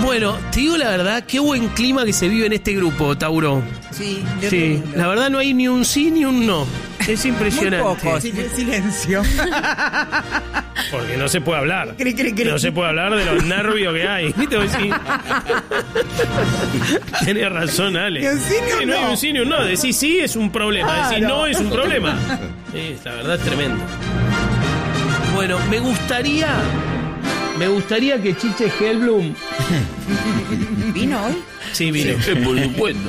Bueno, te digo la verdad, qué buen clima que se vive en este grupo, Tauro. Sí, Sí, la verdad no hay ni un sí ni un no. Es impresionante. Muy poco, silencio. Porque no se puede hablar. Cri. No se puede hablar de los nervios que hay. ¿Viste? Tenés razón, Ale. Ni un sí ni un no. hay no. un sí ni un no. Decís sí es un problema. Decís no es un problema. Sí, la verdad es tremendo. Bueno, me gustaría que Chiche Hellblum... ¿Vino hoy? Sí, vino. Sí, por supuesto.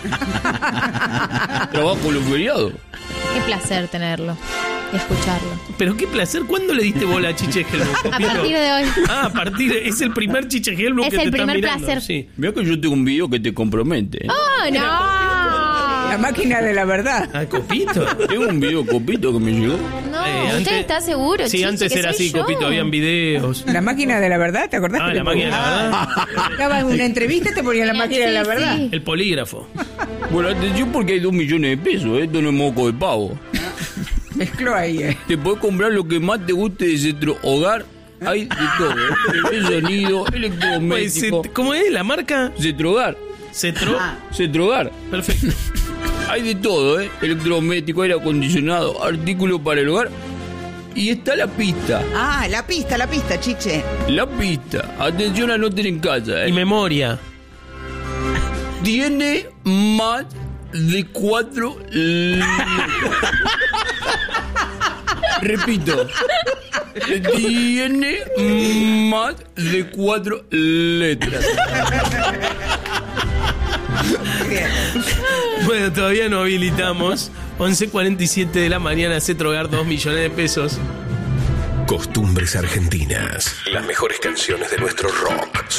Trabajo los feriados. Qué placer tenerlo y escucharlo. Pero qué placer. ¿Cuándo le diste bola a Chiche Hellblum? A partir de hoy. Ah, es el primer Chiche Hellblum Es que te el están primer mirando. placer. Sí. Mirá que yo tengo un video que te compromete. ¡Oh, no! La máquina de la verdad. Ah, Copito. Tengo un video, Copito, que me llegó. No, antes- ¿usted está seguro, Sí, Chiche, antes que era soy así, yo? Copito, habían videos. La máquina de la verdad, ¿te acordás? Ah, que la te máquina de la verdad. Estaba en una entrevista y te ponían la máquina de la Sí, verdad. sí. El polígrafo. Bueno, atención porque hay 2 millones de pesos. Esto no es moco de pavo. Mezcló ahí. Te podés comprar lo que más te guste de Centro Hogar. Hay de todo. El sonido, electrodoméstico. ¿Cómo es la marca? Centro Hogar. Cetro. Centro Hogar. Perfecto. Hay de todo, electrodoméstico, aire acondicionado, artículos para el hogar. Y está la pista. Ah, la pista, Chiche. La pista. Atención, anoten en casa. Y memoria. Tiene más de 4 letras. Repito. Tiene más de 4 letras. Bien. Bueno, todavía no habilitamos. 11:47 de la mañana, Cetro Hogar, 2 millones de pesos. Costumbres argentinas. Las mejores canciones de nuestro rock